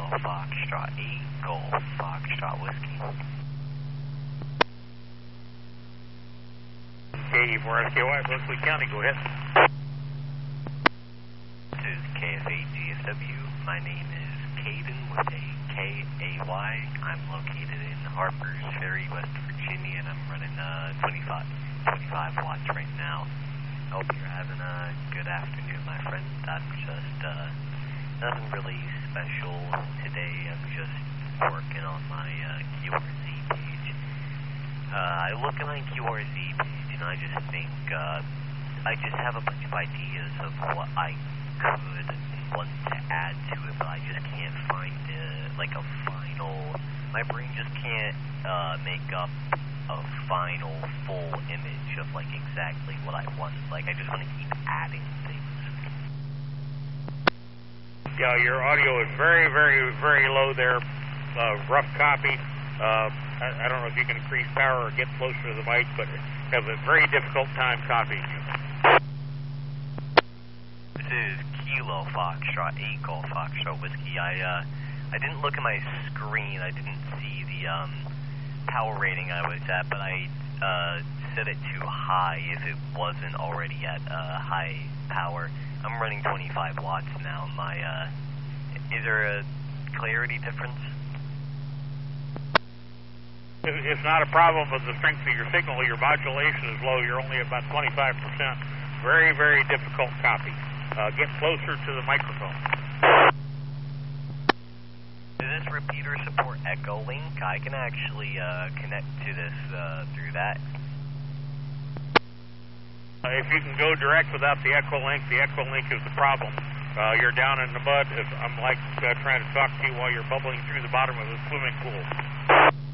Kilo Foxtrot 8 Golf Foxtrot Whiskey. KE4SKY, Berkeley County, go ahead. This is KF8 GSW. My name is Caden with a K-A-Y. I'm located in Harpers Ferry, West Virginia, and I'm running 25 watts right now. I hope you're having a good afternoon, my friend. I'm just nothing really special today. I'm just working on my QRZ page. I look at my QRZ page and I just think I just have a bunch of ideas of what I could want to add to it, but I just can't find like a final. My brain just can't make up a final full image of like exactly what I want. Like I just want to keep adding things. Yeah, your audio is very, very, very low there. Rough copy. I don't know if you can increase power or get closer to the mic, but have a very difficult time copying you. This is Kilo Foxtrot 8 Golf Foxtrot Whiskey. I didn't look at my screen. I didn't see the power rating I was at, but I set it to high if it wasn't already at high power. I'm running 25 watts now. Is there a clarity difference? It's not a problem with the strength of your signal. Your modulation is low. You're only about 25%. Very, very difficult copy. Get closer to the microphone. Does this repeater support Echolink? I can actually connect to this through that. If you can go direct without the Echolink is the problem. You're down in the mud. I'm like trying to talk to you while you're bubbling through the bottom of a swimming pool.